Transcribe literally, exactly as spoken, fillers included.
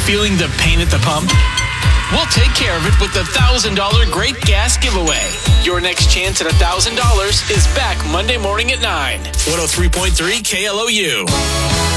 feeling the pain at the pump? We'll take care of it with the one thousand dollars Great Gas Giveaway. Your next chance at one thousand dollars is back Monday morning at nine. one oh three point three K L O U.